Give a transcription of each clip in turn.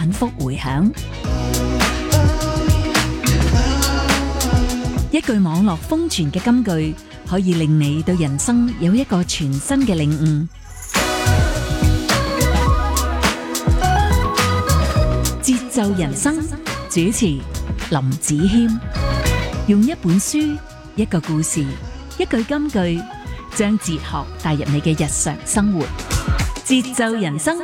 反覆回響。一句網絡瘋傳嘅金句，可以令你對人生有一個全新嘅領悟。節奏人生，主持林子謙，用一本書、一個故事、一句金句，將哲學帶入你嘅日常生活。節奏人生。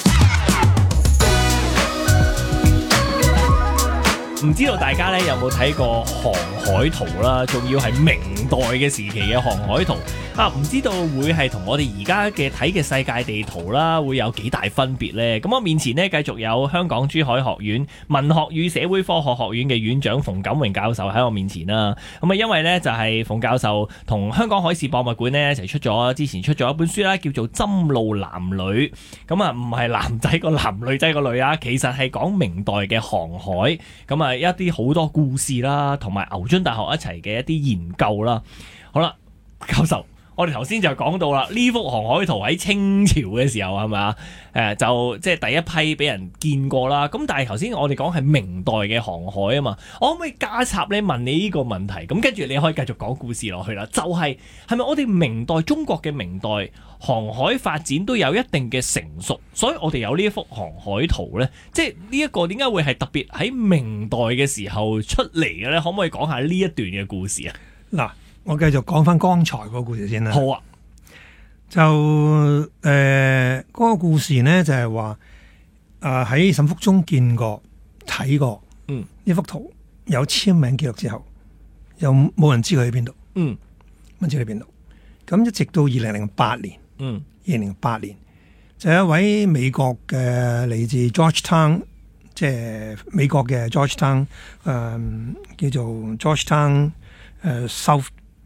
唔知道大家咧有冇睇過航海圖啦？仲要係明代嘅時期嘅航海圖啊！唔知道會係同我哋而家嘅睇嘅世界地圖啦，會有幾大分別呢？咁我面前呢，繼續有香港珠海學院文學與社會科學學院嘅院長馮錦榮教授喺我面前啦。咁啊，因為呢，就係馮教授同香港海事博物館呢一齊之前出咗一本書啦，叫做《針路男女》。咁啊，唔係男仔個男，女仔個女啊，其實係講明代嘅航海。咁啊，一啲好多故事啦，同埋牛津大學一齊嘅一啲研究啦。好啦，教授，我哋頭先就講到啦，呢幅航海圖喺清朝嘅時候係咪啊？就即係第一批俾人見過啦。咁但係頭先我哋講係明代嘅航海啊嘛，我可唔可以加插咧問你呢個問題？咁跟住你可以繼續講故事落去啦。就係咪我哋明代中國嘅明代航海發展都有一定嘅成熟，所以我哋有呢一幅航海圖呢？即係呢一個點解會係特別喺明代嘅時候出嚟嘅呢？可唔可以講下呢一段嘅故事啊？ 嗱，我繼續講翻剛才嗰個故事先啦。 好啊， 就嗰個故事呢，就係話喺沈福中見過睇過，呢幅圖有簽名記錄之後，又冇人知佢喺邊度，唔知佢喺邊度。咁一直到2008年，2008年就有一位美國嘅嚟自 Georgetown， 即係美國嘅 Georgetown， 叫做 Georgetown South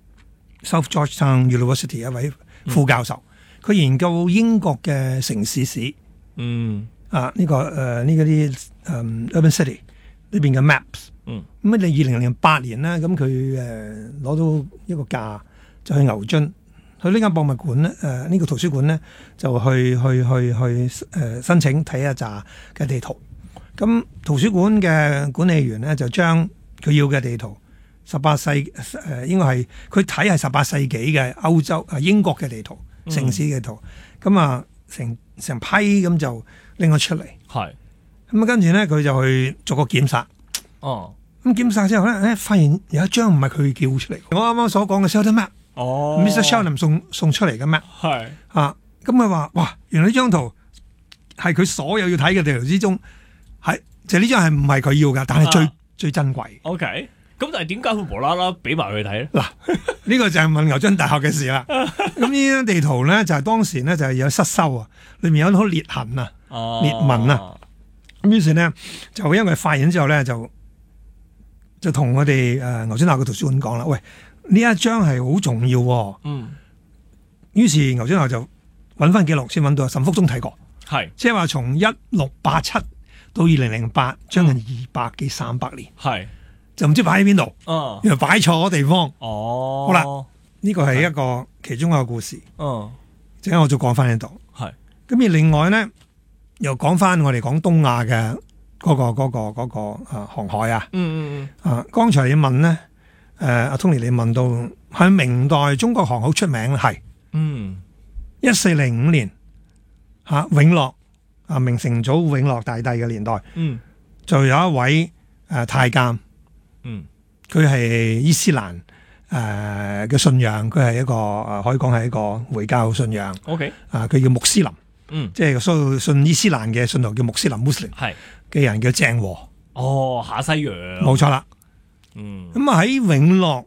Georgetown University 一位副教授，佢研究英國嘅城市史，呢啲urban city 呢邊嘅 maps，咁你2008年咧，咁佢攞到一個價，就去牛津，去呢間博物館咧，呢個圖書館咧，就去申請睇一紮嘅地圖。咁圖書館嘅管理員咧，就將佢要嘅地圖，18世應該係佢睇係18世紀嘅歐洲英國嘅地圖，城市嘅圖。咁啊，成批咁就拎咗出嚟。係咁啊，跟住咧佢就去做個檢查。咁檢查之後咧，發現有一張唔係佢叫出嚟。我啱啱所講嘅 Sheldon Map，Mr. Sheldon 送出嚟嘅 map。係啊，咁佢話：哇，原來呢張圖係佢所有要睇嘅地圖之中，就呢張係唔係佢要㗎，但係最珍貴。OK。咁但係點解會無啦啦俾埋佢睇咧？嗱，呢個就係問牛津大學嘅事啦。咁呢張地圖咧就係當時咧就係有失修啊，裏面有好多裂痕啊、裂紋啊。咁於是咧就因為發現之後咧就同我哋牛津大學嘅圖書館講啦，喂，呢一張係好重要喎。於是牛津大學就揾翻記錄先揾到沈福中睇過，係即係話從1687到2008，將近200幾300年，係。就唔知擺喺邊度，原來擺錯地方。好啦，呢個係一個其中一個故事。陣間我再講翻呢度。係咁而另外咧，又講翻我哋講東亞嘅嗰個航海啊。剛才你問咧，阿 Tony 你問到喺明代中國航好出名係。1405年永樂明成祖永樂大帝嘅年代，就有一位太監。佢係伊斯蘭嘅信仰，佢係一個可以講係一個回教信仰。OK，佢叫穆斯林，即係所有信伊斯蘭嘅信徒叫穆斯林 Muslim 係嘅人叫鄭和。下西洋，冇錯啦。咁啊喺永樂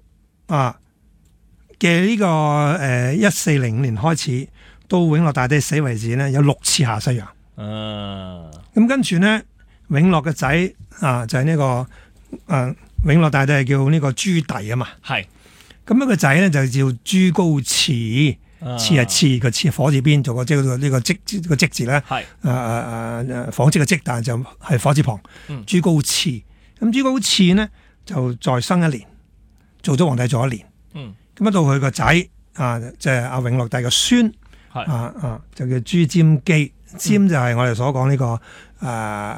嘅呢個1405年開始到永樂大帝死為止呢，有6次下西洋。咁跟住呢，永樂嘅仔就係呢個永樂大帝係叫呢個朱棣啊嘛，係咁樣個仔咧就叫朱高熾，熾係熾個熾火字邊做個即係呢個積個積字咧，係紡織嘅織，但係就係火字旁。朱高熾，咁朱高熾呢就再生一年，做咗皇帝做一年。咁到佢個仔即係阿永樂帝嘅孫，就叫朱瞻基，瞻就係我哋所講呢個